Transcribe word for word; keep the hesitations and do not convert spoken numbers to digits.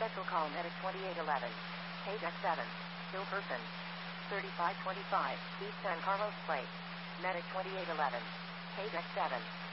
Special call Medic twenty-eight eleven. Page X seven. Still person. thirty-five twenty-five. East San Carlos Plate. Medic twenty-eight eleven. Page X seven.